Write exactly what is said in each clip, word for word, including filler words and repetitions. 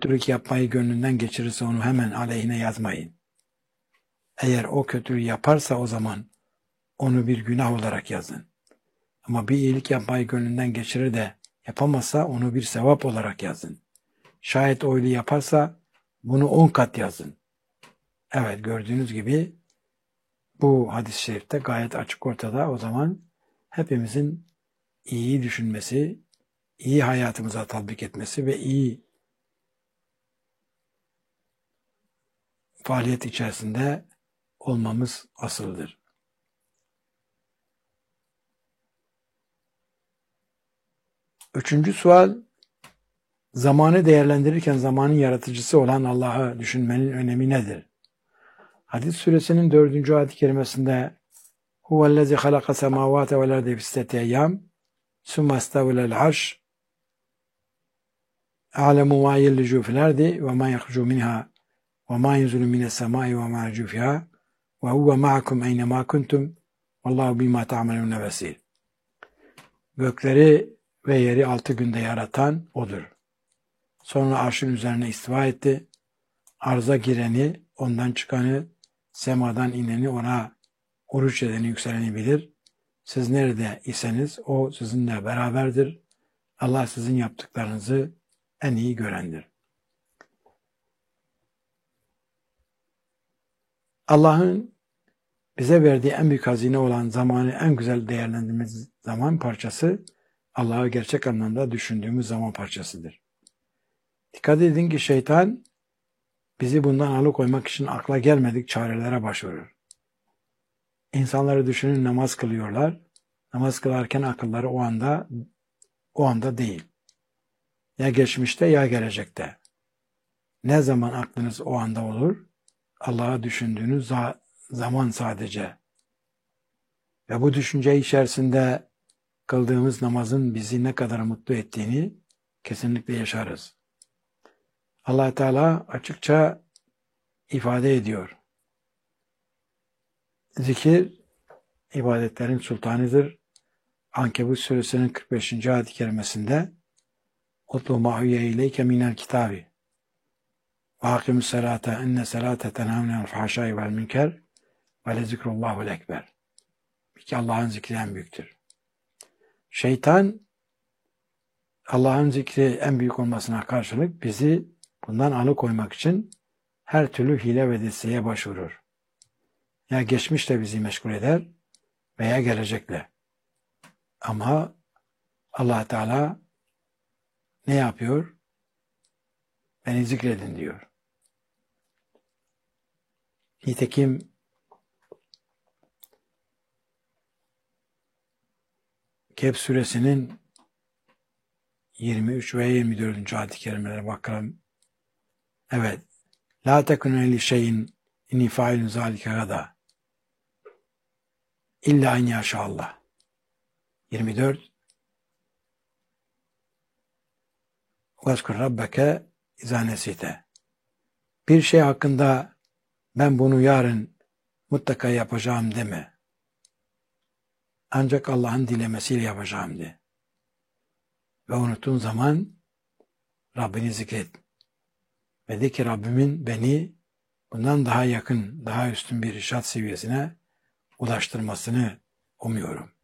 kötülük yapmayı gönlünden geçirirse onu hemen aleyhine yazmayın. Eğer o kötülüğü yaparsa o zaman onu bir günah olarak yazın. Ama bir iyilik yapmayı gönlünden geçirir de yapamazsa onu bir sevap olarak yazın. Şayet öyle yaparsa bunu on kat yazın. Evet, gördüğünüz gibi bu hadis-i şerifte gayet açık ortada. O zaman hepimizin iyi düşünmesi, iyi hayatımıza tatbik etmesi ve iyi faaliyet içerisinde olmamız asıldır. Üçüncü sual, zamanı değerlendirirken zamanın yaratıcısı olan Allah'ı düşünmenin önemi nedir? Hadis suresinin dördüncü ayet-i kerimesinde huvellezî halaka semâvâte vel arde fi sitteti eyyâm sümme istavelel arş a'lemu mâ yellicû fil ardi ve mâ yahrucu minhâ ve mâ yenzulu mines semâi ve mâ yercu fîhâ ve huve ma'akum eynemâ kuntum vallâhu bîmâ ta'melûne besîr. Gökleri ve yeri altı günde yaratan O'dur. Sonra arşın üzerine istiva etti. Arza gireni, ondan çıkanı, semadan ineni, ona oruç edeni, yükseleni bilir. Siz nerede iseniz O sizinle beraberdir. Allah sizin yaptıklarınızı en iyi görendir. Allah'ın bize verdiği en büyük hazine olan zamanı en güzel değerlendirdiğimiz zaman parçası, Allah'ı gerçek anlamda düşündüğümüz zaman parçasıdır. Dikkat edin ki şeytan bizi bundan alıkoymak için akla gelmedik çarelere başvurur. İnsanları düşünün, namaz kılıyorlar. Namaz kılarken akılları o anda o anda değil. Ya geçmişte ya gelecekte. Ne zaman aklınız o anda olur? Allah'ı düşündüğünüz zaman sadece. Ve bu düşünce içerisinde kıldığımız namazın bizi ne kadar mutlu ettiğini kesinlikle yaşarız. Allah Teala açıkça ifade ediyor. Zikir ibadetlerin sultanıdır. Ankebut suresinin kırk beşinci ayet-i kerimesinde "Utlu ma uhiye ileyke minel kitabi ve akimus salate enne salate tenhavne anil fahşai vel münker ve lezikrullahul ekber." Peki Allah'ın zikri en büyüktür. Şeytan Allah'ın zikri en büyük olmasına karşılık bizi bundan alıkoymak için her türlü hile ve desteğe başvurur. Ya geçmişle bizi meşgul eder veya gelecekle. Ama Allah Teala ne yapıyor? Beni zikredin diyor. Nitekim Kehf suresinin yirmi üç ve yirmi dördüncü ayet-i kerimelere bakalım. Evet. La tekune li şeyin inni failun zalike gada illa en yaşallah. yirmi dört. Vezkur rabbeke izâ nesite. Bir şey hakkında ben bunu yarın mutlaka yapacağım deme. Ancak Allah'ın dilemesiyle yapacağım de. Ve unuttuğun zaman Rabbini zikret. Ve de ki Rabbimin beni bundan daha yakın, daha üstün bir irşat seviyesine ulaştırmasını umuyorum.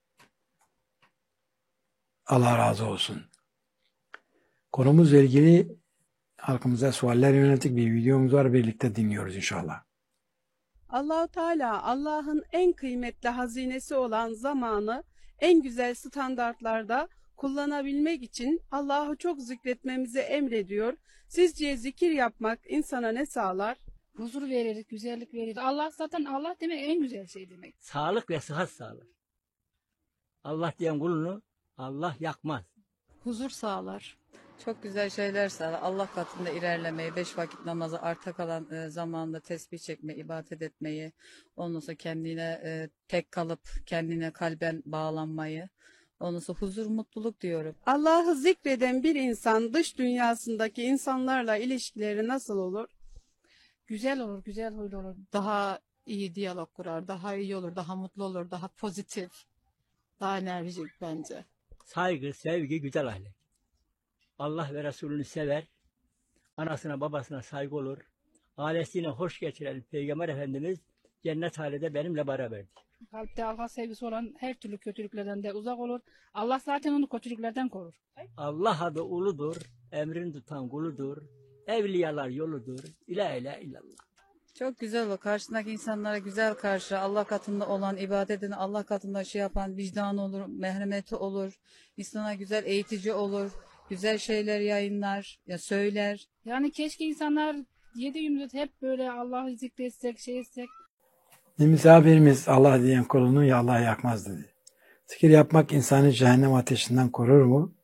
Allah razı olsun. Konumuzla ilgili halkımıza sualler yönelik bir videomuz var. Birlikte dinliyoruz inşallah. Allah-u Teala Allah'ın en kıymetli hazinesi olan zamanı en güzel standartlarda kullanabilmek için Allah'ı çok zikretmemizi emrediyor. Sizce zikir yapmak insana ne sağlar? Huzur verir, güzellik verir. Allah zaten Allah demek en güzel şey demek. Sağlık ve sıhhat sağlar. Allah diyen kulunu Allah yakmaz. Huzur sağlar. Çok güzel şeyler sağlar. Allah katında ilerlemeyi, beş vakit namazı arta kalan e, zamanda tesbih çekmeyi, ibadet etmeyi, ondan sonra kendine e, tek kalıp kendine kalben bağlanmayı, ondan sonra huzur, mutluluk diyorum. Allah'ı zikreden bir insan dış dünyasındaki insanlarla ilişkileri nasıl olur? Güzel olur, güzel huylu olur. Daha iyi diyalog kurar, daha iyi olur, daha mutlu olur, daha pozitif, daha enerjik bence. Saygı, sevgi, güzel ahlak. Allah ve Resulünü sever, Anasına babasına saygı olur. Ailesiyle hoş geçiren Peygamber Efendimiz cennet halinde benimle beraberdi. Kalpte Allah sevgisi olan her türlü kötülüklerden de uzak olur. Allah zaten onu kötülüklerden korur. Allah adı uludur, emrini tutan kuludur, evliyalar yoludur, ilahe ilahe illallah. Çok güzel o. Karşısındaki insanlara güzel karşı, Allah katında olan, ibadetini Allah katında şey yapan, vicdanı olur, merhameti olur, insana güzel eğitici olur, güzel şeyler yayınlar, ya söyler. Yani keşke insanlar yedi yirmi hep böyle Allah'ı zikretsek, şey etsek. Misafirimiz Allah diyen kulunu ya Allah yakmaz dedi. Zikir yapmak insanı cehennem ateşinden korur mu?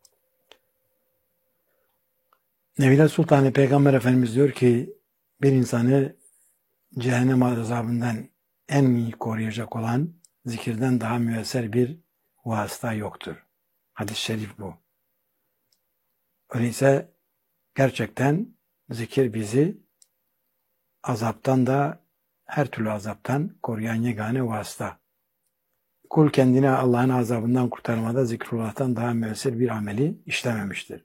Nevile Sultanı Peygamber Efendimiz diyor ki bir insanı cehennem azabından en iyi koruyacak olan zikirden daha müesser bir vasıta yoktur. Hadis-i şerif bu. Öyleyse gerçekten zikir bizi azaptan da her türlü azaptan koruyan yegane vasıta. Kul kendini Allah'ın azabından kurtarmada zikrullah'tan daha müesser bir ameli işlememiştir.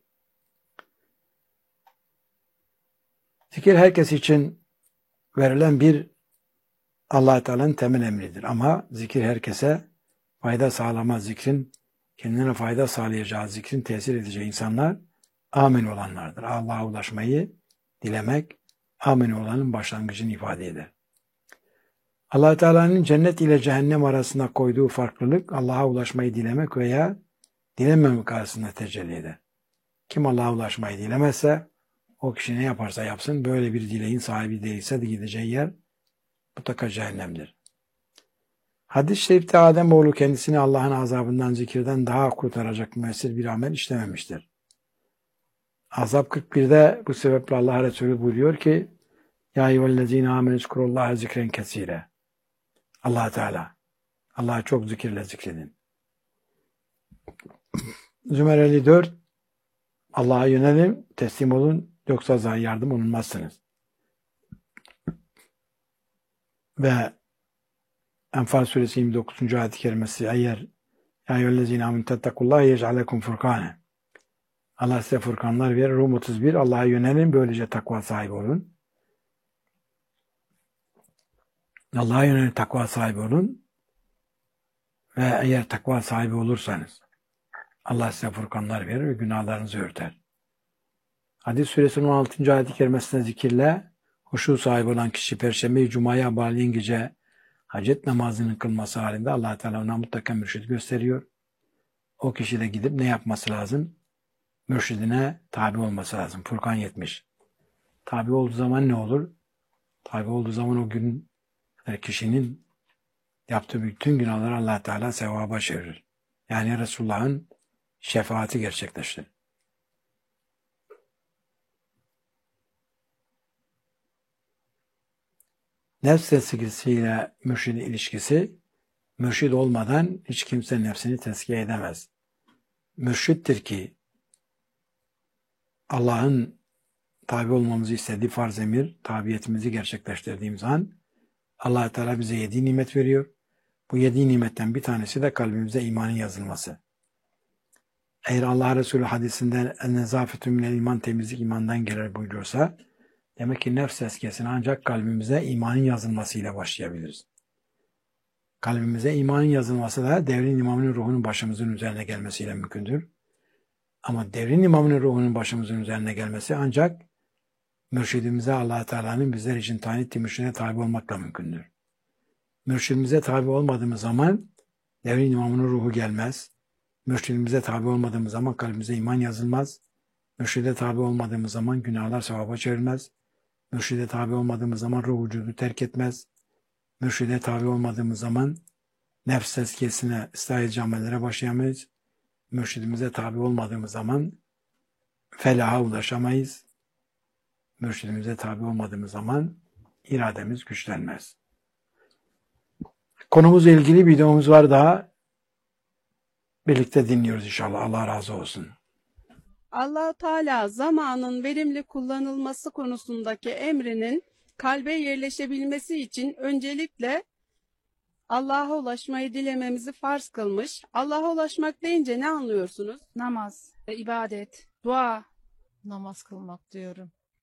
Zikir herkes için verilen bir Allah-u Teala'nın temel emridir. Ama zikir herkese fayda sağlamaz. Zikrin kendine fayda sağlayacağı, zikrin tesir edeceği insanlar amin olanlardır. Allah'a ulaşmayı dilemek amin olanın başlangıcını ifade eder. Allah-u Teala'nın cennet ile cehennem arasında koyduğu farklılık Allah'a ulaşmayı dilemek veya dilememek arasında tecelli eder. Kim Allah'a ulaşmayı dilemezse o kişi ne yaparsa yapsın böyle bir dileğin sahibi değilse de gideceği yer mutlaka cehennemdir. Hadis-i şerifte Ademoğlu kendisini Allah'ın azabından, zikirden daha kurtaracak müessir bir amel işlememiştir. Azap kırk birde bu sebeple Allah Resulü buyuruyor ki Ya eyyühellezine amenü zkurullaha zikren kesire. Allah Teala. Allah'ı çok zikirle zikredin. Zümer elli dört Allah'a yönelin, teslim olun, yoksa zayi yardım olunmazsınız. Ve Enfal suresi yirmi dokuzuncu ayet-i kerimesi eğer Ya eyyühellezine amenü tettakullaha yec'alekum furkane. Allah size furkanlar verir. Rum otuz bir Allah'a yönelin, böylece takva sahibi olun. Allah'a yönelin, takva sahibi olun. Ve eğer takva sahibi olursanız Allah size furkanlar verir ve günahlarınızı örter. Hadis suresinin on altıncı ayet-i kerimesinde zikirle huşu sahibi olan kişi Perşembe-i Cuma'ya bağlayan gece hacet namazının kılması halinde Allah Teala ona mutlaka mürşid gösteriyor. O kişi de gidip ne yapması lazım? Mürşidine tabi olması lazım. Furkan yetmiş. Tabi olduğu zaman ne olur? Tabi olduğu zaman o gün kişinin yaptığı bütün günahları Allah Teala sevaba çevirir. Yani Resulullah'ın şefaati gerçekleştir. Nefs tezkiyesiyle mürşidin ilişkisi, mürşid olmadan hiç kimse nefsini tezkiye edemez. Mürşittir ki Allah'ın tabi olmamızı istediği farz emir, tabiyetimizi gerçekleştirdiğimiz an Allah Teala bize yedi nimet veriyor. Bu yedi nimetten bir tanesi de kalbimize imanın yazılması. Eğer Allah Resulü hadisinden en-nezafetü minel iman, temizlik imandan gelir buyuruyorsa demek ki nefs tezkiyesine ancak kalbimize imanın yazılmasıyla başlayabiliriz. Kalbimize imanın yazılması da devrin imamının ruhunun başımızın üzerine gelmesiyle mümkündür. Ama devrin imamının ruhunun başımızın üzerine gelmesi ancak mürşidimize Allah Teala'nın bizler için tayin ettiği mürşidine tabi olmakla mümkündür. Mürşidimize tabi olmadığımız zaman devrin imamının ruhu gelmez. Mürşidimize tabi olmadığımız zaman kalbimize iman yazılmaz. Mürşide tabi olmadığımız zaman günahlar sevaba çevrilmez. Mürşide tabi olmadığımız zaman ruh vücudu terk etmez. Mürşide tabi olmadığımız zaman nefs tezkiyesine ıslah edici amellere başlayamayız. Mürşidimize tabi olmadığımız zaman felaha ulaşamayız. Mürşidimize tabi olmadığımız zaman irademiz güçlenmez. Konumuzla ilgili videomuz var daha. Birlikte dinliyoruz inşallah. Allah razı olsun. Allah-u Teala zamanın verimli kullanılması konusundaki emrinin kalbe yerleşebilmesi için öncelikle Allah'a ulaşmayı dilememizi farz kılmış. Allah'a ulaşmak deyince ne anlıyorsunuz? Namaz, ibadet, dua. Namaz kılmak diyorum.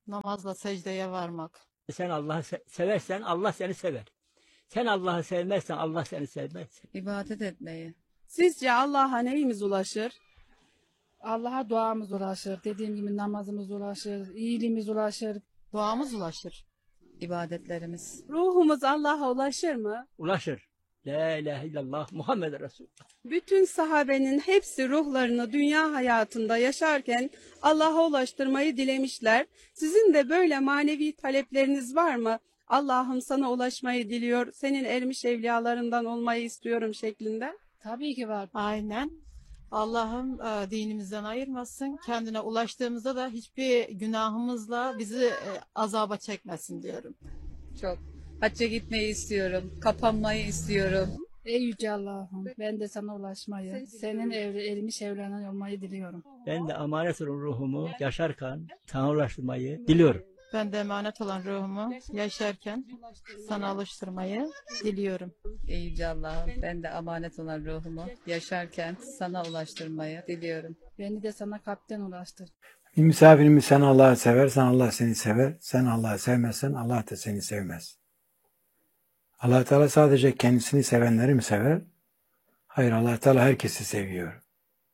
Namazla secdeye varmak. Sen Allah'ı se- seversen Allah seni sever. Sen Allah'ı sevmezsen Allah seni sevmez. İbadet etmeyi. Sizce Allah'a neyimiz ulaşır? Allah'a duamız ulaşır. Dediğim gibi namazımız ulaşır. İyiliğimiz ulaşır. Duamız ulaşır. İbadetlerimiz. Ruhumuz Allah'a ulaşır mı? Ulaşır. La ilahe illallah Muhammed Resulullah. Bütün sahabenin hepsi ruhlarını dünya hayatında yaşarken Allah'a ulaştırmayı dilemişler. Sizin de böyle manevi talepleriniz var mı? Allah'ım sana ulaşmayı diliyor, senin ermiş evliyalarından olmayı istiyorum şeklinde. Tabii ki var. Aynen. Allah'ım e, dinimizden ayırmasın. Kendine ulaştığımızda da hiçbir günahımızla bizi e, azaba çekmesin diyorum. Çok. Hacca gitmeyi istiyorum. Kapanmayı istiyorum. Ey Yüce Allah'ım, ben de sana ulaşmayı, senin evli, erimiş evlenen olmayı diliyorum. Ben de emanet olan ruhumu yaşarken sana ulaştırmayı diliyorum. Ben de emanet olan ruhumu yaşarken sana alıştırmayı diliyorum. Ey Yüce Allah'ım, ben de emanet olan ruhumu yaşarken sana ulaştırmayı diliyorum. Beni de sana kalpten ulaştır. Bir misafirimiz sen Allah'ı seversen Allah seni sever. Sen Allah'ı sevmezsen Allah da seni sevmez. Allah Teala sadece kendisini sevenleri mi sever? Hayır, Allah Teala herkesi seviyor.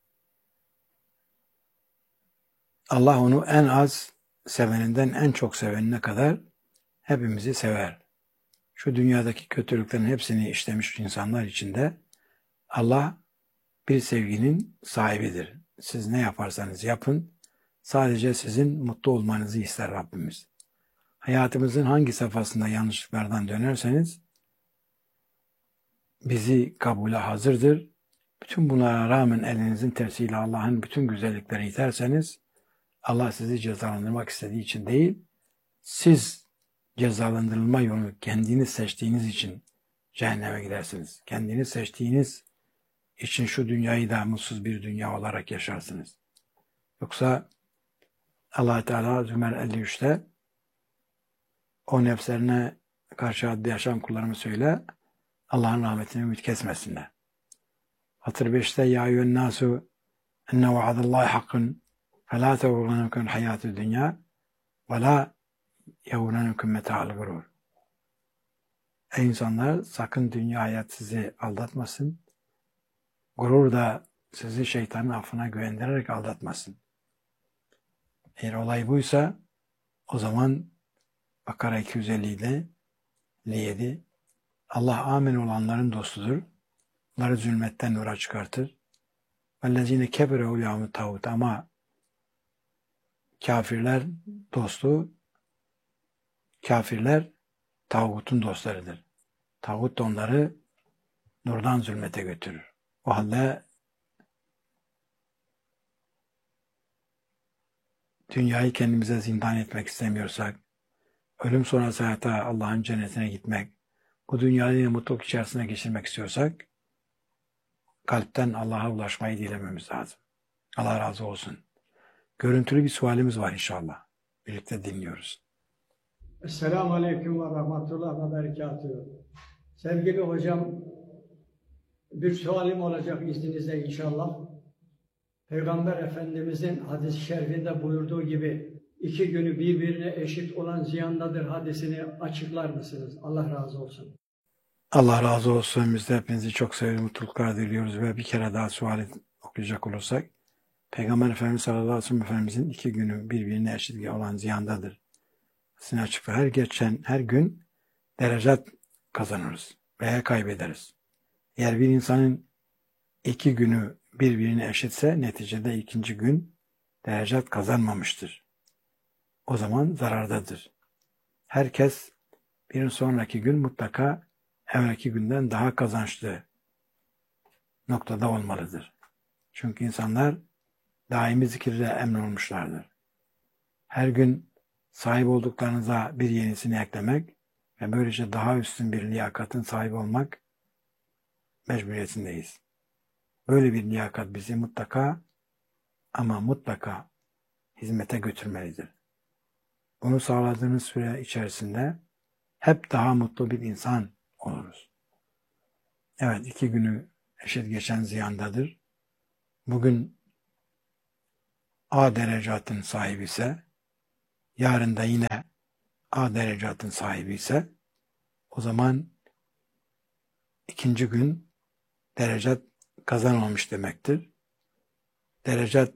Allah onu en az seveninden en çok sevenine kadar hepimizi sever. Şu dünyadaki kötülüklerin hepsini işlemiş insanlar içinde Allah bir sevginin sahibidir. Siz ne yaparsanız yapın, sadece sizin mutlu olmanızı ister Rabbimiz. Hayatımızın hangi safhasında yanlışlıklardan dönerseniz bizi kabule hazırdır. Bütün bunlara rağmen elinizin tersiyle Allah'ın bütün güzelliklerini iterseniz Allah sizi cezalandırmak istediği için değil, siz cezalandırılma yolunu kendiniz seçtiğiniz için cehenneme gidersiniz. Kendiniz seçtiğiniz için şu dünyayı da mutsuz bir dünya olarak yaşarsınız. Yoksa Allah Teala Zümer elli üçte o nefslerine karşı haddi yaşayan kullarımı söyle, Allah'ın rahmetini ümit kesmesinler. Hatır beşte ya eyyühen nasu enne vaadallahi hakkın felâ tevurlanıkın hayatü dünya ve lâ yevurlanıkın meta'al gurur. Ey insanlar, sakın dünya hayat sizi aldatmasın. Gurur da sizi şeytanın affına güvendirerek aldatmasın. Eğer olay buysa o zaman Bakara iki yüz elli yedi Allah amin olanların dostudur. Onları zulmetten nura çıkartır. وَالَّذ۪ينَ كَبِرَهُ لِيَوْمُ tağut. Ama kafirler dostu, kafirler tağutun dostlarıdır. Tağut da onları nurdan zulmete götürür. O halde dünyayı kendimize zindan etmek istemiyorsak, ölüm sonrası hayata Allah'ın cennetine gitmek, bu dünyayı mutluluk içerisine geçirmek istiyorsak, kalpten Allah'a ulaşmayı dilememiz lazım. Allah razı olsun. Görüntülü bir sualimiz var inşallah. Birlikte dinliyoruz. Esselamu Aleyküm ve Rahmetullah ve Berekatuhu. Sevgili hocam, bir sualim olacak izninizle inşallah. Peygamber Efendimizin hadis-i şerifinde buyurduğu gibi iki günü birbirine eşit olan ziyandadır hadisini açıklar mısınız? Allah razı olsun. Allah razı olsun. Biz de hepinizi çok seviyoruz, mutluluklar diliyoruz ve bir kere daha suali okuyacak olursak, Peygamber Efendimiz sallallahu aleyhi ve sellem Efendimizin iki günü birbirine eşit olan ziyandadır. Sizin açıkla her geçen her gün derecat kazanırız veya kaybederiz. Eğer bir insanın iki günü birbirine eşitse neticede ikinci gün derecat kazanmamıştır. O zaman zarardadır. Herkes bir sonraki gün mutlaka evvelki günden daha kazançlı noktada olmalıdır. Çünkü insanlar daimi zikirle emrolmuşlardır. Her gün sahip olduklarınıza bir yenisini eklemek ve böylece daha üstün bir liyakatın sahibi olmak mecburiyetindeyiz. Böyle bir liyakat bizi mutlaka ama mutlaka hizmete götürmelidir. Bunu sağladığınız süre içerisinde hep daha mutlu bir insan oluruz. Evet, iki günü eşit geçen ziyandadır. Bugün A derecatın sahibi ise yarın da yine A derecatın sahibi ise o zaman ikinci gün derecat kazanmamış demektir. Derecat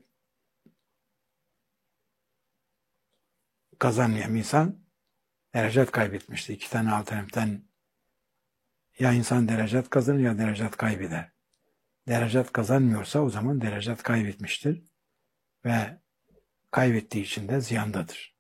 kazanmayan insan derecat kaybetmiştir. İki tane alternatiften ya insan derecat kazanır ya derecat kaybeder. Derecat kazanmıyorsa o zaman derecat kaybetmiştir ve kaybettiği için de ziyandadır.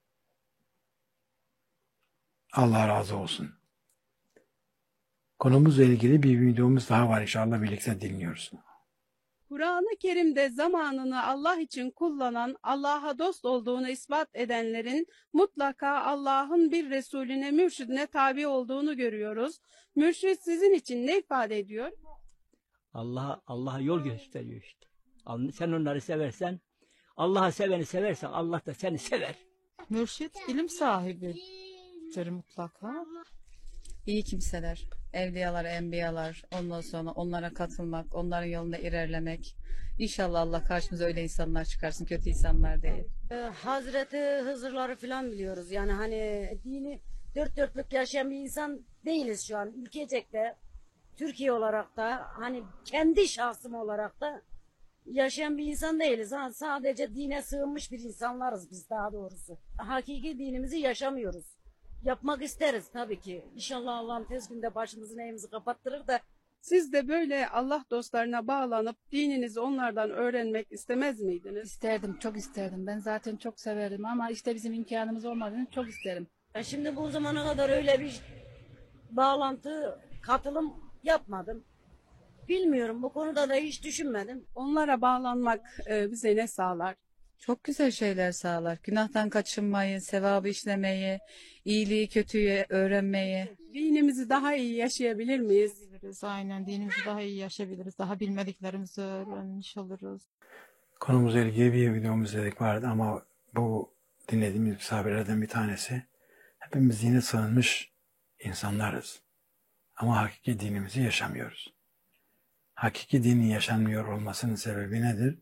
Allah razı olsun. Konumuzla ilgili bir videomuz daha var, inşallah birlikte dinliyoruz. Kur'an-ı Kerim'de zamanını Allah için kullanan, Allah'a dost olduğunu ispat edenlerin mutlaka Allah'ın bir Resulüne, mürşidine tabi olduğunu görüyoruz. Mürşid sizin için ne ifade ediyor? Allah Allah'a yol gösteriyor işte. Sen onları seversen, Allah'ı seveni seversen Allah da seni sever. Mürşit ilim sahibidir mutlaka. İyi kimseler, evliyalar, enbiyalar, ondan sonra onlara katılmak, onların yolunda ilerlemek. İnşallah Allah karşımıza öyle insanlar çıkarsın, kötü insanlar değil. Ee, Hazreti Hızırları falan biliyoruz. Yani hani dini dört dörtlük yaşayan bir insan değiliz şu an. Ülkecek de, Türkiye olarak da, hani kendi şahsım olarak da yaşayan bir insan değiliz. Ha, sadece dine sığınmış bir insanlarız biz, daha doğrusu. Hakiki dinimizi yaşamıyoruz. Yapmak isteriz tabii ki. İnşallah Allah'ın tez günde başımızın eğimizi kapattırır da. Siz de böyle Allah dostlarına bağlanıp dininizi onlardan öğrenmek istemez miydiniz? İsterdim, çok isterdim. Ben zaten çok severdim ama işte bizim imkanımız olmadığını çok isterim. Ben şimdi bu zamana kadar öyle bir bağlantı, katılım yapmadım. Bilmiyorum, bu konuda da hiç düşünmedim. Onlara bağlanmak e, bize ne sağlar? Çok güzel şeyler sağlar. Günahtan kaçınmayı, sevabı işlemeyi, iyiliği, kötüyü öğrenmeyi. Dinimizi daha iyi yaşayabilir miyiz? Biliriz, aynen dinimizi daha iyi yaşayabiliriz. Daha bilmediklerimizi öğrenmiş oluruz. Konumuzla ilgili bir videomuz dedik vardı ama bu dinlediğimiz misafirlerden bir tanesi, hepimiz dine sığınmış insanlarız. Ama hakiki dinimizi yaşamıyoruz. Hakiki dinin yaşanmıyor olmasının sebebi nedir?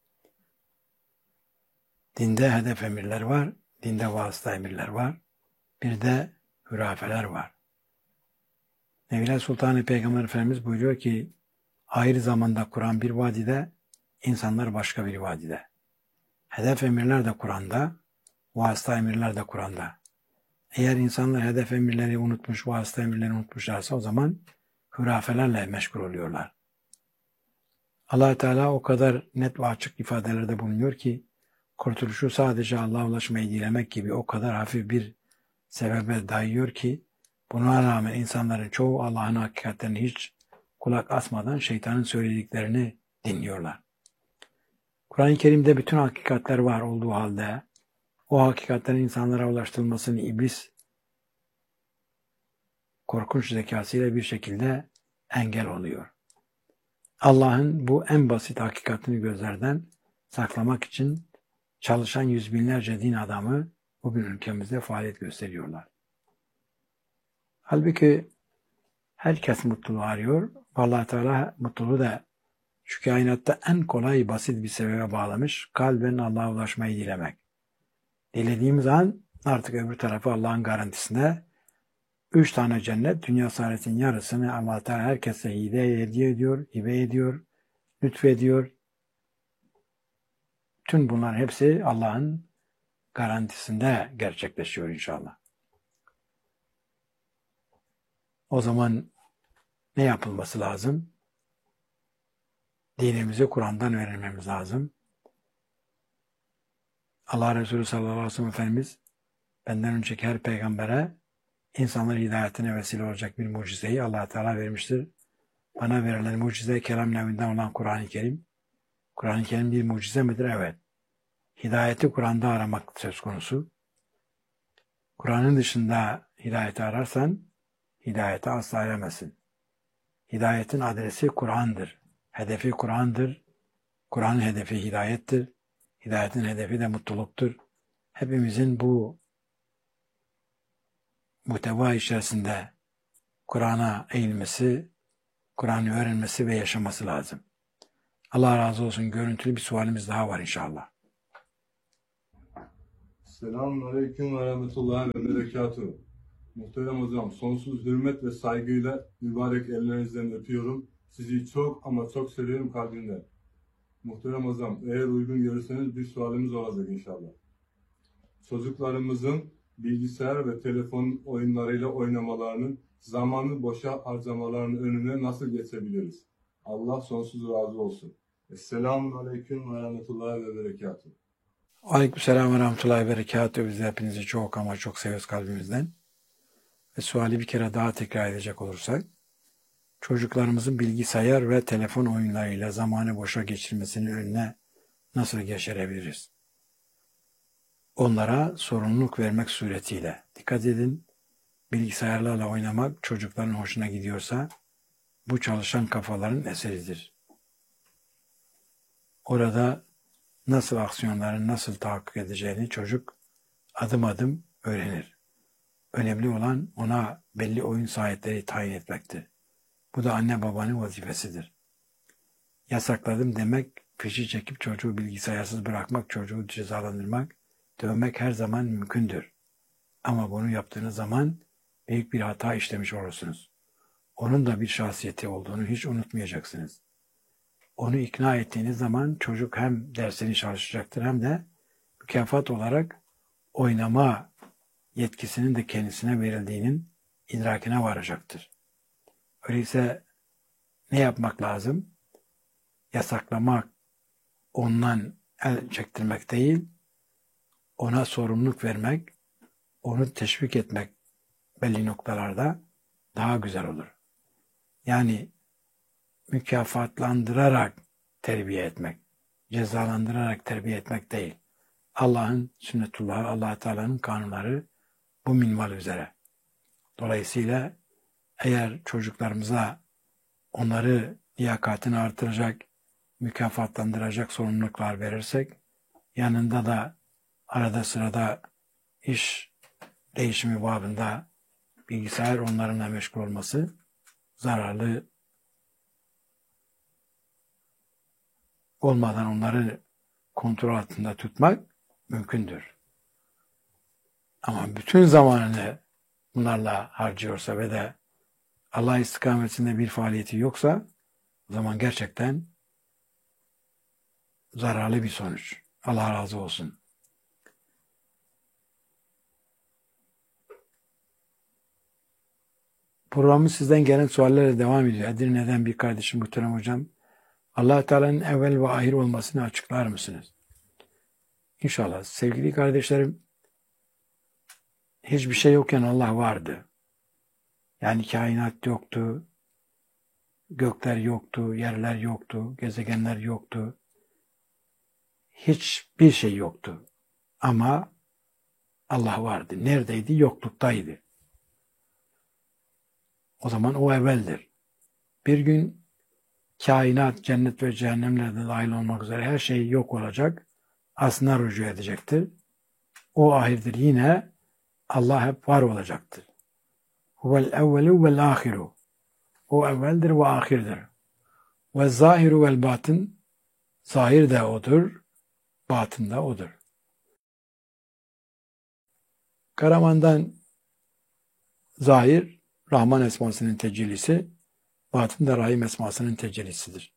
Dinde hedef emirler var, dinde vasıta emirler var, bir de hurafeler var. Nevile Sultan-ı Peygamber Efendimiz buyuruyor ki, ayrı zamanda Kur'an bir vadide, insanlar başka bir vadide. Hedef emirler de Kur'an'da, vasıta emirler de Kur'an'da. Eğer insanlar hedef emirleri unutmuş, vasıta emirleri unutmuşlarsa o zaman hurafelerle meşgul oluyorlar. Allah Teala o kadar net ve açık ifadelerde bulunuyor ki, kurtuluşu sadece Allah'a ulaşmayı dilemek gibi o kadar hafif bir sebebe dayıyor ki, buna rağmen insanların çoğu Allah'ın hakikatlerini hiç kulak asmadan şeytanın söylediklerini dinliyorlar. Kur'an-ı Kerim'de bütün hakikatler var olduğu halde, o hakikatlerin insanlara ulaştırılmasını iblis korkunç zekasıyla bir şekilde engel oluyor. Allah'ın bu en basit hakikatini gözlerden saklamak için çalışan yüz binlerce din adamı bugün ülkemizde faaliyet gösteriyorlar. Halbuki herkes mutluluğu arıyor. Allah Teala mutluluğu da şu kainatta en kolay, basit bir sebebe bağlamış. Kalben Allah'a ulaşmayı dilemek. Dilediğimiz an artık öbür tarafı Allah'ın garantisinde üç tane cennet, dünya saadetin yarısını Allah Teala herkese hediye ediyor, hibe ediyor, lütfediyor. Tüm bunlar hepsi Allah'ın garantisinde gerçekleşiyor inşallah. O zaman ne yapılması lazım? Dinimizi Kur'an'dan öğrenmemiz lazım. Allah Resulü sallallahu aleyhi ve sellem Efendimiz benden önceki her peygambere insanların hidayetine vesile olacak bir mucizeyi Allah Teala vermiştir. Bana verilen mucize kelam nevinden olan Kur'an-ı Kerim. Kur'an-ı Kerim bir mucize midir? Evet. Hidayeti Kur'an'da aramak söz konusu. Kur'an'ın dışında hidayeti ararsan hidayeti asla eremezsin. Hidayetin adresi Kur'an'dır. Hedefi Kur'an'dır. Kur'an'ın hedefi hidayettir. Hidayetin hedefi de mutluluktur. Hepimizin bu muhteva içerisinde Kur'an'a eğilmesi, Kur'an'ı öğrenmesi ve yaşaması lazım. Allah razı olsun. Görüntülü bir sualimiz daha var inşallah. Selamünaleyküm ve rahmetullahi ve berekatuhu. Muhterem hocam, sonsuz hürmet ve saygıyla mübarek ellerinizden öpüyorum. Sizi çok ama çok seviyorum kalbimden. Muhterem hocam, eğer uygun görürseniz bir sualimiz olacak inşallah. Çocuklarımızın bilgisayar ve telefon oyunlarıyla oynamalarının, zamanı boşa harcamalarının önüne nasıl geçebiliriz? Allah sonsuz razı olsun. Esselamun aleyküm ve rahmetullahi ve berekatuhu. Aleykümselam ve rahmetullahi ve berekatuhu. Biz hepinizi çok ama çok seviyoruz kalbimizden. Ve suali bir kere daha tekrar edecek olursak, çocuklarımızın bilgisayar ve telefon oyunlarıyla zamanı boşa geçirmesinin önüne nasıl geçirebiliriz? Onlara sorumluluk vermek suretiyle. Dikkat edin, bilgisayarlarla oynamak çocukların hoşuna gidiyorsa, bu çalışan kafaların eseridir. Orada nasıl aksiyonların nasıl tahakkuk edeceğini çocuk adım adım öğrenir. Önemli olan ona belli oyun sahipleri tayin etmektir. Bu da anne babanın vazifesidir. Yasakladım demek, fişi çekip çocuğu bilgisayarsız bırakmak, çocuğu cezalandırmak, dövmek her zaman mümkündür. Ama bunu yaptığınız zaman büyük bir hata işlemiş olursunuz. Onun da bir şahsiyeti olduğunu hiç unutmayacaksınız. Onu ikna ettiğiniz zaman çocuk hem dersini çalışacaktır hem de mükafat olarak oynama yetkisinin de kendisine verildiğinin idrakine varacaktır. Öyleyse ne yapmak lazım? Yasaklamak, ondan el çektirmek değil, ona sorumluluk vermek, onu teşvik etmek belli noktalarda daha güzel olur. Yani mükafatlandırarak terbiye etmek, cezalandırarak terbiye etmek değil. Allah'ın sünnetullahı, Allah Teala'nın kanunları bu minval üzere. Dolayısıyla eğer çocuklarımıza onları liyakatini artıracak, mükafatlandıracak sorumluluklar verirsek, yanında da arada sırada iş değişimi babında bilgisayar onlarla meşgul olması zararlı olmadan onları kontrol altında tutmak mümkündür. Ama bütün zamanını bunlarla harcıyorsa ve de Allah istikametinde bir faaliyeti yoksa o zaman gerçekten zararlı bir sonuç. Allah razı olsun. Programımız sizden gelen suallerle devam ediyor. Edirne'den bir kardeşim muhterem hocam. Allah Teala'nın evvel ve ahir olmasını açıklar mısınız? İnşallah. Sevgili kardeşlerim, hiçbir şey yokken Allah vardı. Yani kainat yoktu, gökler yoktu, yerler yoktu, gezegenler yoktu. Hiçbir şey yoktu. Ama Allah vardı. Neredeydi? Yokluktaydı. O zaman o evveldir. Bir gün kainat, cennet ve cehennemlerde dahil olmak üzere her şey yok olacak. Aslına rücu edecektir. O ahirdir. Yine Allah hep var olacaktır. Huvel evvelu vel ahiru. O evveldir ve ahirdir. Ve zahiru vel batın. Zahir de odur, batın da odur. Karaman'dan zahir, Rahman esmasının tecellisi, batın da Rahim esmasının tecellisidir.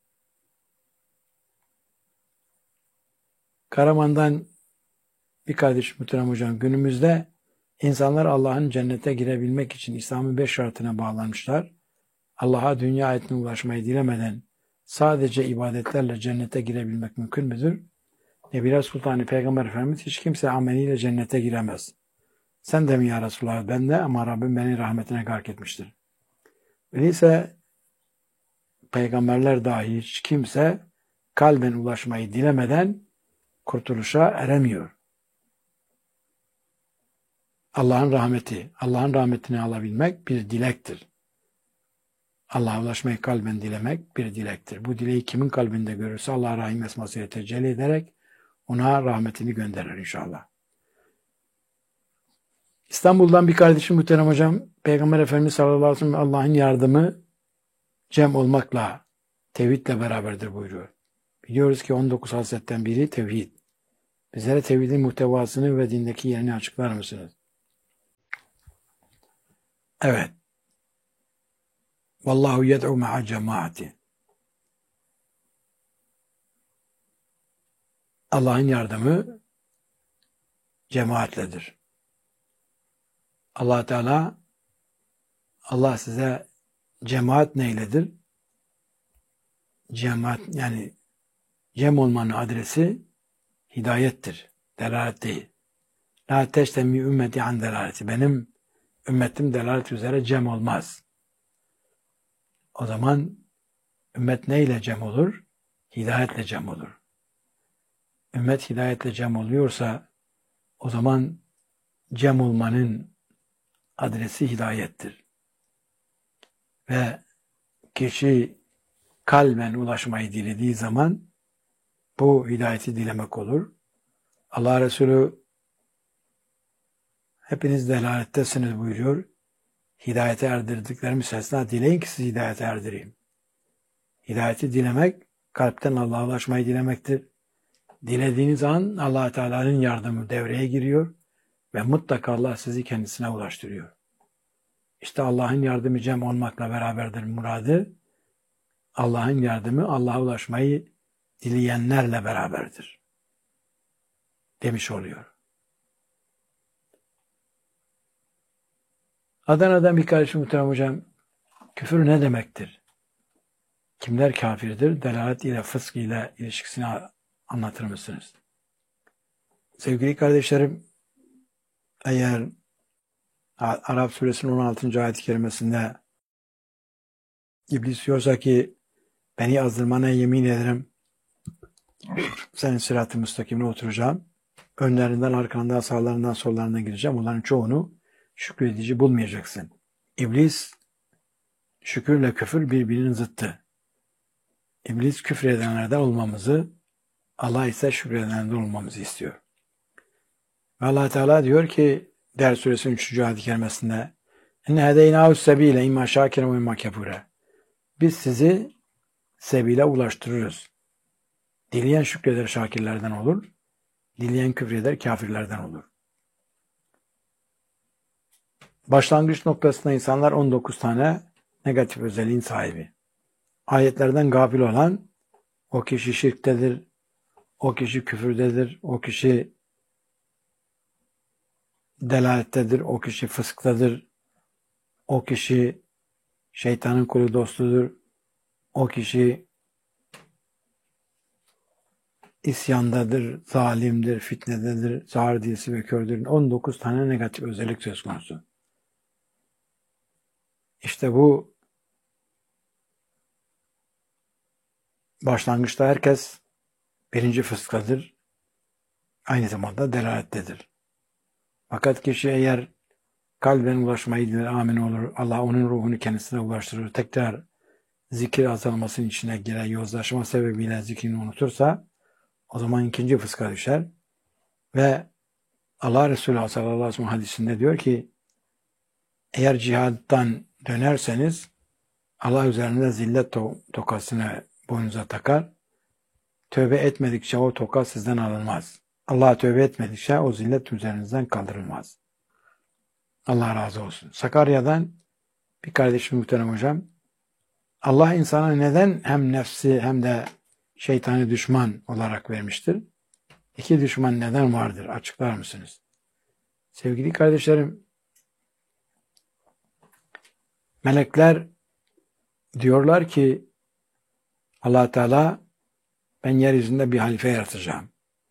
Karaman'dan bir kardeşim muhterem hocam, günümüzde insanlar Allah'ın cennete girebilmek için İslam'ın beş şartına bağlanmışlar. Allah'a dünya ayetine ulaşmayı dilemeden sadece ibadetlerle cennete girebilmek mümkün müdür? Nebiler Sultanı Peygamber Efendimiz hiç kimse ameliyle cennete giremez. Sen de mi ya Resulallah? Ben de, ama Rabbim beni rahmetine gark etmiştir. Öyleyse peygamberler dahi hiç kimse kalben ulaşmayı dilemeden kurtuluşa eremiyor. Allah'ın rahmeti, Allah'ın rahmetini alabilmek bir dilektir. Allah'a ulaşmayı kalben dilemek bir dilektir. Bu dileği kimin kalbinde görürse Allah Rahim esmasıyla tecelli ederek ona rahmetini gönderir inşallah. İstanbul'dan bir kardeşim muhterem hocam, Peygamber Efendimiz sallallahu aleyhi ve sellem Allah'ın yardımı cem olmakla, tevhidle beraberdir buyuruyor. Biliyoruz ki on dokuz hasletten biri tevhid. Bizlere tevhidin muhtevasını ve dindeki yerini açıklar mısınız? Evet. Vallahu yed'u ma'a cemaati. Allah'ın yardımı cemaatledir. Allah Teala, Allah size cemaat neyledir? Cemaat yani cem olmanın adresi hidayettir. Delalet değil. La teştemi ümmeti an delaleti. Benim ümmetim delalet üzere cem olmaz. O zaman ümmet neyle cem olur? Hidayetle cem olur. Ümmet hidayetle cem oluyorsa o zaman cem olmanın adresi hidayettir. Ve kişi kalben ulaşmayı dilediği zaman bu hidayeti dilemek olur. Allah Resulü hepiniz delalettesiniz buyuruyor. Hidayete erdirdiklerimi sesle dileyin ki sizi hidayete erdireyim. Hidayeti dilemek kalpten Allah'a ulaşmayı dilemektir. Dilediğiniz an Allah Teala'nın yardımı devreye giriyor ve mutlaka Allah sizi kendisine ulaştırıyor. İşte Allah'ın yardımı cem olmakla beraberdir muradı. Allah'ın yardımı Allah'a ulaşmayı dileyenlerle beraberdir. Demiş oluyor. Adana'dan bir kardeşim muhterem hocam, küfür ne demektir? Kimler kafirdir? Delalet ile fısk ile ilişkisini anlatır mısınız? Sevgili kardeşlerim, eğer Arap suresinin on altıncı ayet-i kerimesinde İblis diyorsa ki beni azdırmana yemin ederim senin sırat-ı müstakimine oturacağım. Önlerinden, arkandan, sağlarından, sollarından gideceğim. Onların çoğunu şükredici bulmayacaksın. İblis şükürle küfür birbirinin zıttı. İblis küfredenlerden olmamızı, Allah ise şükredenlerden olmamızı istiyor. Ve Allah Teala diyor ki Ders suresinin üçüncü ayet-i kerimesinde İnne hedeynahu sebile imma şakiren ve imma kefure. Biz sizi sebile ulaştırırız. Dileyen şükreder şakirlerden olur. Dileyen küfreder kafirlerden olur. Başlangıç noktasında insanlar on dokuz tane negatif özelliğin sahibi. Ayetlerden gafil olan o kişi şirktedir, o kişi küfürdedir, o kişi delalettedir, o kişi fısktadır, o kişi şeytanın kulu dostudur, o kişi isyandadır, zalimdir, fitnededir, sağır dilsi ve kördür. on dokuz tane negatif özellik söz konusu. İşte bu başlangıçta herkes birinci fıskadır, aynı zamanda delalettedir. Fakat kişi eğer kalben ulaşmayı diler, amin olur, Allah onun ruhunu kendisine ulaştırır, tekrar zikir azalmasının içine girer, yozlaşma sebebiyle zikrini unutursa, o zaman ikinci fıska düşer. Ve Allah Resulü sallallahu aleyhi ve sellem hadisinde diyor ki, eğer cihaddan dönerseniz, Allah üzerinde zillet to tokasını boynunuza takar, tövbe etmedikçe o toka sizden alınmaz. Allah'a tövbe etmedikçe o zillet üzerinizden kaldırılmaz. Allah razı olsun. Sakarya'dan bir kardeşim muhterem hocam, Allah insana neden hem nefsi hem de şeytani düşman olarak vermiştir? İki düşman neden vardır? Açıklar mısınız? Sevgili kardeşlerim, melekler diyorlar ki Allah Teala ben yeryüzünde bir halife yaratacağım.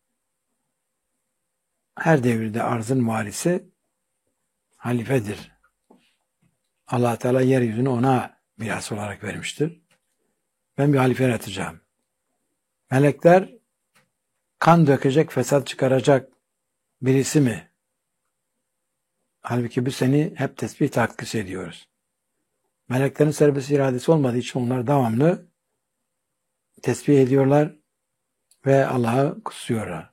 Her devirde arzın varisi halifedir. Allah Teala yeryüzünü ona miras olarak vermiştir. Ben bir halife yaratacağım. Melekler kan dökecek, fesat çıkaracak birisi mi? Halbuki biz seni hep tesbih takdis ediyoruz. Meleklerin serbest iradesi olmadığı için onlar devamlı tesbih ediyorlar ve Allah'a kutsuyorlar.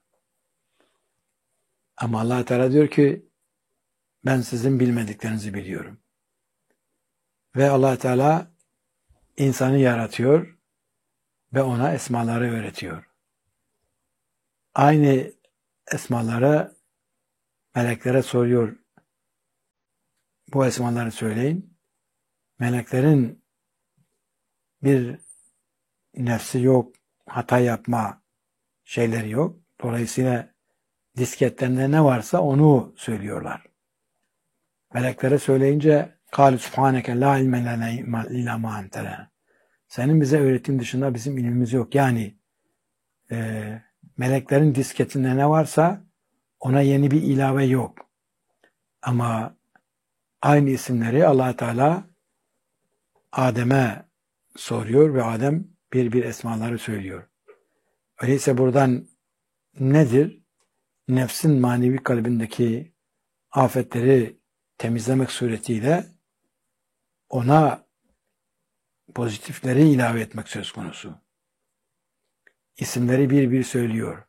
Ama Allah Teala diyor ki ben sizin bilmediklerinizi biliyorum. Ve Allah Teala insanı yaratıyor ve ona esmaları öğretiyor. Aynı esmalara, meleklere soruyor. Bu esmaları söyleyin. Meleklerin bir nefsi yok, hata yapma şeyleri yok. Dolayısıyla disketlerinde ne varsa onu söylüyorlar. Meleklere söyleyince قَالُ سُبْحَانَكَ لَا عِلْمَ لَنَا إِلَّا مَا أَنْتَ. Senin bize öğrettiğin dışında bizim ilmimiz yok. Yani e, meleklerin disketinde ne varsa ona yeni bir ilave yok. Ama aynı isimleri Allah Teala Adem'e soruyor ve Adem bir bir esmaları söylüyor. Öyleyse buradan nedir? Nefsin manevi kalbindeki afetleri temizlemek suretiyle ona pozitifleri ilave etmek söz konusu. İsimleri bir bir söylüyor.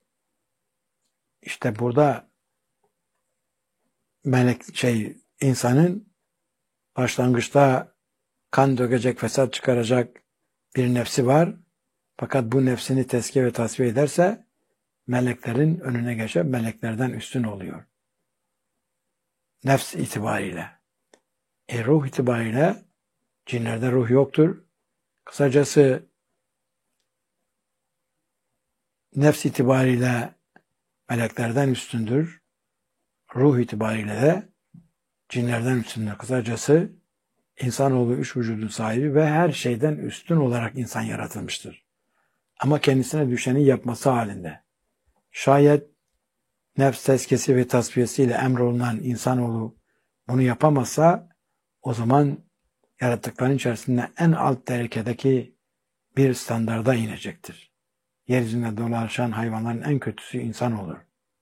İşte burada melek şey insanın başlangıçta kan dökecek, fesat çıkaracak bir nefsi var. Fakat bu nefsini tezkiye ve tasfiye ederse meleklerin önüne geçer, meleklerden üstün oluyor. Nefs itibariyle. E ruh itibariyle cinlerde ruh yoktur. Kısacası nefs itibariyle meleklerden üstündür. Ruh itibariyle de cinlerden üstündür. Kısacası insanoğlu üç vücudun sahibi ve her şeyden üstün olarak insan yaratılmıştır. Ama kendisine düşeni yapması halinde. Şayet nefs tezkiyesi ve tasfiyesiyle emrolunan insanoğlu bunu yapamazsa o zaman yaratıkların içerisinde en alt derecedeki bir standarda inecektir. Yeryüzünde dolaşan hayvanların en kötüsü insan olur.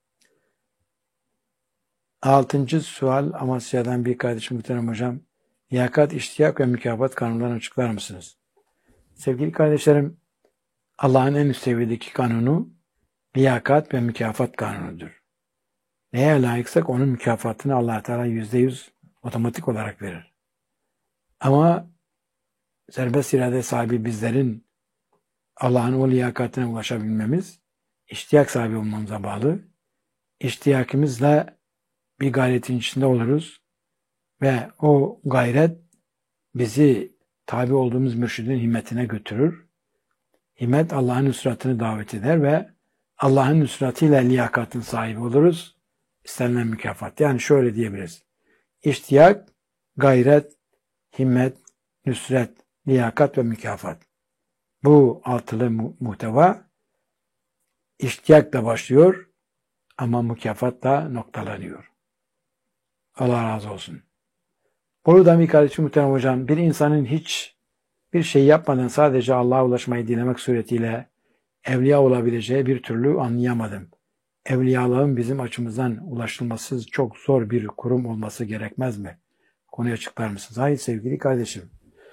Altıncı sual Amasya'dan bir kardeşim muhterem hocam. Liyakat, iştiyak ve mükafat kanunlarını açıklar mısınız? Sevgili kardeşlerim, Allah'ın en üst seviyedeki kanunu liyakat ve mükafat kanunudur. Neye layıksak onun mükafatını Allah Teala yüzde yüz otomatik olarak verir. Ama serbest irade sahibi bizlerin Allah'ın o liyakatine ulaşabilmemiz iştiyak sahibi olmamıza bağlı. İştiyakımızla bir gayretin içinde oluruz ve o gayret bizi tabi olduğumuz mürşidin himmetine götürür. Himmet Allah'ın nusratını davet eder ve Allah'ın nusratıyla liyakatın sahibi oluruz. İstenilen mükafat. Yani şöyle diyebiliriz. İştiyak, gayret, himmet, nusret, liyakat ve mükafat. Bu altılı mu- muhteva iştiyakla başlıyor ama mükafatla noktalanıyor. Allah razı olsun. Burada bir kardeşim muhterem hocam, bir insanın hiç bir şey yapmadan sadece Allah'a ulaşmayı dilemek suretiyle evliya olabileceği bir türlü anlayamadım. Evliyalığın bizim açımızdan ulaşılması çok zor bir kurum olması gerekmez mi? Konuyu açıklar mısınız? Hayır sevgili kardeşim.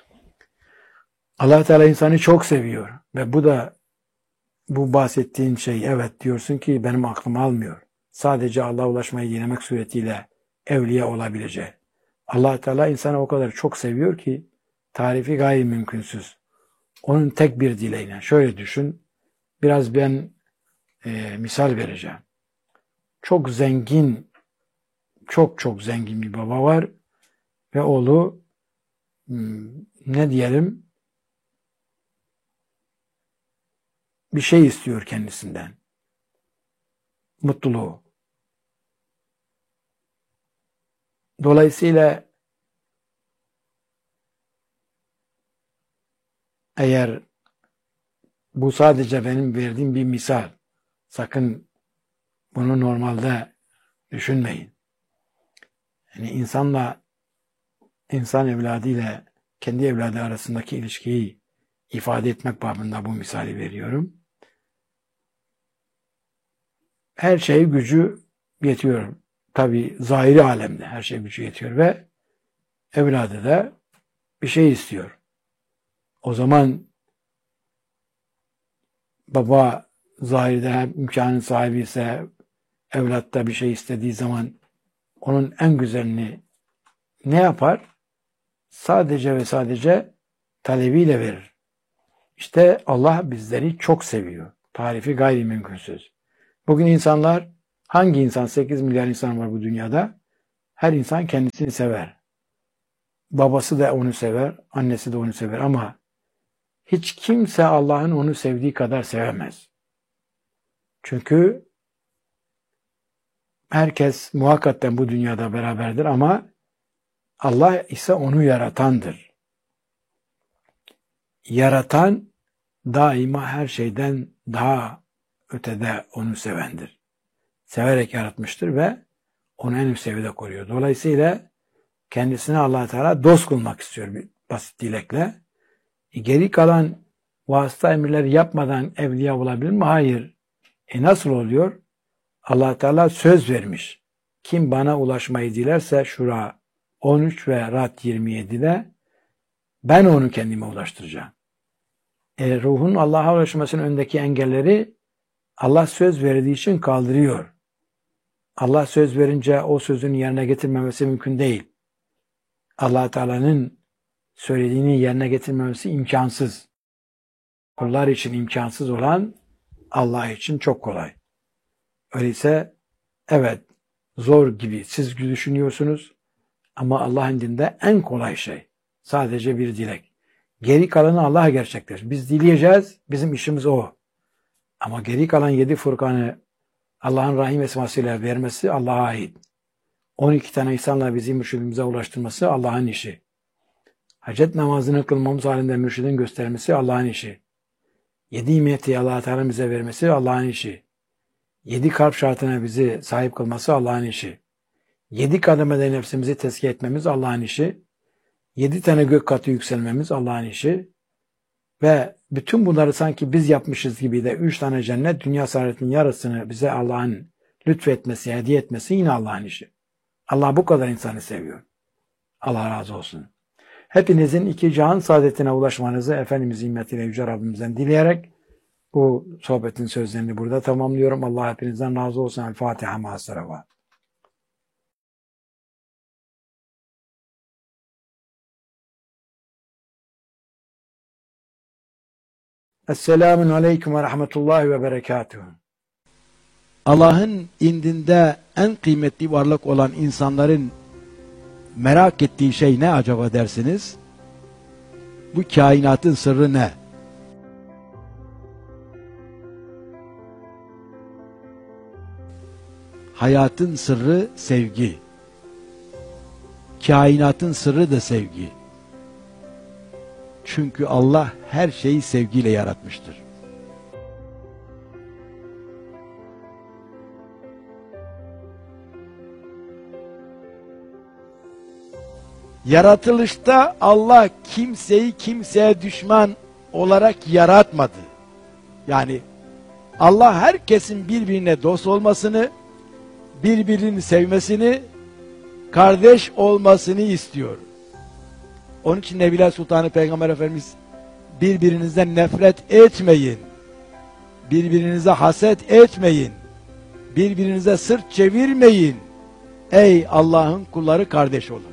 Allah Teala insanı çok seviyor ve bu da bu bahsettiğin şey, evet diyorsun ki benim aklım almıyor. Sadece Allah'a ulaşmayı dilemek suretiyle evliya olabileceği. Allah Teala insanı o kadar çok seviyor ki tarifi gayri mümkünsüz. Onun tek bir dileğine. Şöyle düşün. Biraz ben e, misal vereceğim. Çok zengin, çok çok zengin bir baba var ve oğlu ne diyelim bir şey istiyor kendisinden. Mutluluğu. Dolayısıyla eğer bu sadece benim verdiğim bir misal, sakın bunu normalde düşünmeyin. Yani insanla, insan evladıyla kendi evladı arasındaki ilişkiyi ifade etmek babında bu misali veriyorum. Her şey gücü yetiyor. Tabi zahiri alemde her şey gücü yetiyor ve evladı da bir şey istiyor. O zaman baba zahirde hem imkanın sahibi ise evlat da bir şey istediği zaman onun en güzelini ne yapar? Sadece ve sadece talebiyle verir. İşte Allah bizleri çok seviyor. Tarifi gayri mümkünsüz. Bugün insanlar Hangi insan, sekiz milyar insan var bu dünyada? Her insan kendisini sever. Babası da onu sever, annesi de onu sever ama hiç kimse Allah'ın onu sevdiği kadar sevemez. Çünkü herkes muhakkaten bu dünyada beraberdir ama Allah ise onu yaratandır. Yaratan daima her şeyden daha ötede onu sevendir. Severek yaratmıştır ve onu en üst seviyede koruyor. Dolayısıyla kendisine Allah Teala dost kılmak istiyor bir basit dilekle. E geri kalan vasıta emirleri yapmadan evliya olabilir mi? Hayır. E nasıl oluyor? Allah Teala söz vermiş. Kim bana ulaşmayı dilerse Şura on üç ve Rad yirmi yedi'de ben onu kendime ulaştıracağım. E, ruhun Allah'a ulaşmasının önündeki engelleri Allah söz verdiği için kaldırıyor. Allah söz verince o sözün yerine getirmemesi mümkün değil. Allah Teala'nın söylediğini yerine getirmemesi imkansız. Kullar için imkansız olan Allah için çok kolay. Öyleyse evet zor gibi siz düşünüyorsunuz ama Allah'ın indinde en kolay şey. Sadece bir dilek. Geri kalanı Allah gerçekleştirir. Biz dileyeceğiz, bizim işimiz o. Ama geri kalan yedi Furkan'ı Allah'ın Rahim esmasıyla vermesi Allah'a ait. on iki tane insanla bizi mürşidimize ulaştırması Allah'ın işi. Hacet namazını kılmamız halinde mürşidin göstermesi Allah'ın işi. Yedi nimeti Allah Teala bize vermesi Allah'ın işi. Yedi kalp şartına bizi sahip kılması Allah'ın işi. Yedi kademede nefsimizi tezkiye etmemiz Allah'ın işi. Yedi tane gök katı yükselmemiz Allah'ın işi. Ve bütün bunları sanki biz yapmışız gibi de üç tane cennet, dünya saadetinin yarısını bize Allah'ın lütfetmesi, hediye etmesi yine Allah'ın işi. Allah bu kadar insanı seviyor. Allah razı olsun. Hepinizin iki cihan saadetine ulaşmanızı Efendimiz himmetiyle Yüce Rabbimizden dileyerek bu sohbetin sözlerini burada tamamlıyorum. Allah hepinizden razı olsun. El Fatiha ma salavat. Esselamun aleyküm ve rahmetullahi ve berekatuhu. Allah'ın indinde en kıymetli varlık olan insanların merak ettiği şey ne acaba dersiniz? Bu kainatın sırrı ne? Hayatın sırrı sevgi. Kainatın sırrı da sevgi. Çünkü Allah her şeyi sevgiyle yaratmıştır. Yaratılışta Allah kimseyi kimseye düşman olarak yaratmadı. Yani Allah herkesin birbirine dost olmasını, birbirini sevmesini, kardeş olmasını istiyor. Onun için Nebiler Sultanı Peygamber Efendimiz birbirinizden nefret etmeyin, birbirinize haset etmeyin, birbirinize sırt çevirmeyin. Ey Allah'ın kulları kardeş olun.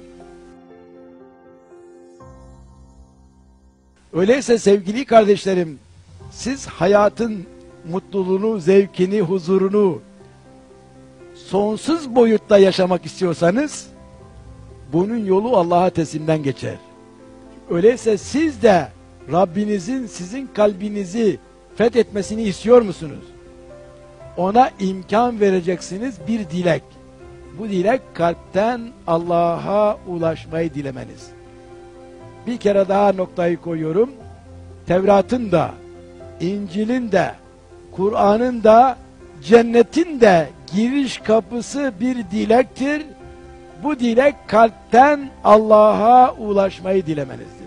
Öyleyse sevgili kardeşlerim, siz hayatın mutluluğunu, zevkini, huzurunu sonsuz boyutta yaşamak istiyorsanız, bunun yolu Allah'a teslimden geçer. Öyleyse siz de Rabbinizin sizin kalbinizi fethetmesini istiyor musunuz? Ona imkan vereceksiniz bir dilek. Bu dilek kalpten Allah'a ulaşmayı dilemeniz. Bir kere daha noktayı koyuyorum. Tevrat'ın da, İncil'in de, Kur'an'ın da, cennetin de giriş kapısı bir dilektir. Bu dilek kalpten Allah'a ulaşmayı dilemenizdir.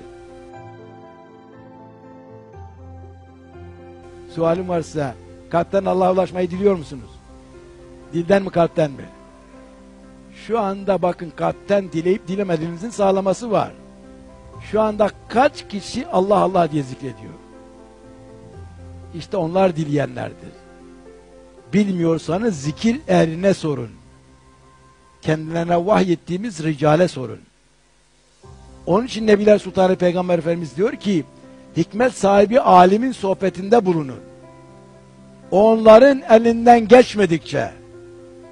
Sualim varsa, kalpten Allah'a ulaşmayı diliyor musunuz? Dilden mi, kalpten mi? Şu anda bakın, kalpten dileyip dilemediğinizin sağlaması var. Şu anda kaç kişi Allah Allah diye zikrediyor? İşte onlar dileyenlerdir. Bilmiyorsanız zikir ehrine sorun. Kendilerine vahyettiğimiz ricale sorun. Onun için Nebiler Sultanı Peygamber Efendimiz diyor ki, hikmet sahibi alimin sohbetinde bulunun. Onların elinden geçmedikçe,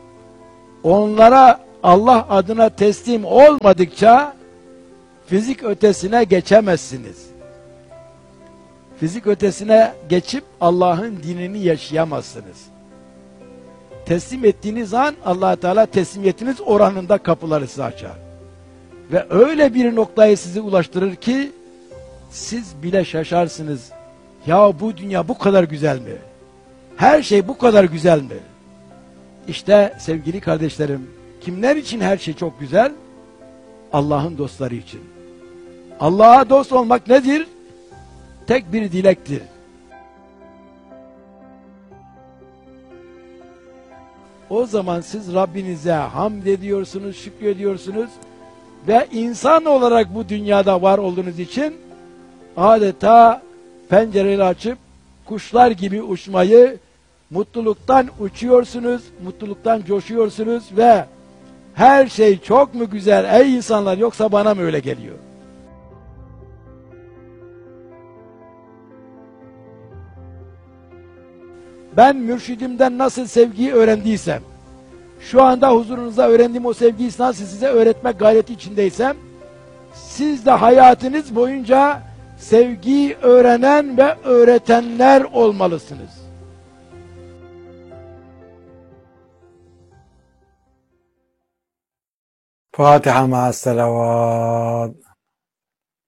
onlara Allah adına teslim olmadıkça fizik ötesine geçemezsiniz. Fizik ötesine geçip Allah'ın dinini yaşayamazsınız. Teslim ettiğiniz an Allah Teala teslimiyetiniz oranında kapıları size açar. Ve öyle bir noktaya sizi ulaştırır ki siz bile şaşarsınız. Ya bu dünya bu kadar güzel mi? Her şey bu kadar güzel mi? İşte sevgili kardeşlerim, kimler için her şey çok güzel? Allah'ın dostları için. Allah'a dost olmak nedir? Tek bir dilektir. O zaman siz Rabbinize hamd ediyorsunuz, şükrediyorsunuz ve insan olarak bu dünyada var olduğunuz için adeta pencereleri açıp kuşlar gibi uçmayı, mutluluktan uçuyorsunuz, mutluluktan coşuyorsunuz ve her şey çok mu güzel ey insanlar, yoksa bana mı öyle geliyor? Ben mürşidimden nasıl sevgiyi öğrendiysem, şu anda huzurunuzda öğrendiğim o sevgiyi nasıl size öğretmek gayreti içindeysem, siz de hayatınız boyunca sevgiyi öğrenen ve öğretenler olmalısınız. Fatiha ma'as salavat.